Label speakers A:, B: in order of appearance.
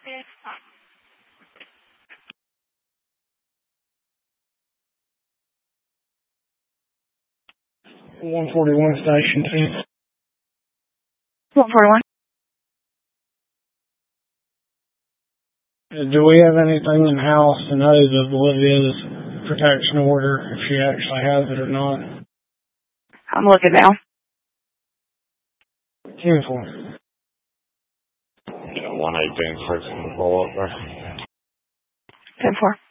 A: 141 Station 10.
B: 141.
A: Do we have anything in house to know that Olivia's protection order, if she actually has it or not?
B: I'm looking now.
A: 10-4.
C: 118, 6 pull up there.
B: 10-4.